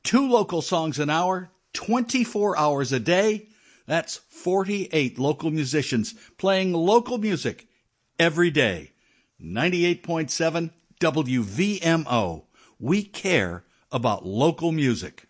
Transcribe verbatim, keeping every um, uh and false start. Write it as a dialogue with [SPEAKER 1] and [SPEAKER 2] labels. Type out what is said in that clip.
[SPEAKER 1] Two local songs an hour, twenty-four hours a day. That's forty-eight local musicians playing local music every day. ninety-eight point seven W V M O. We care about local music.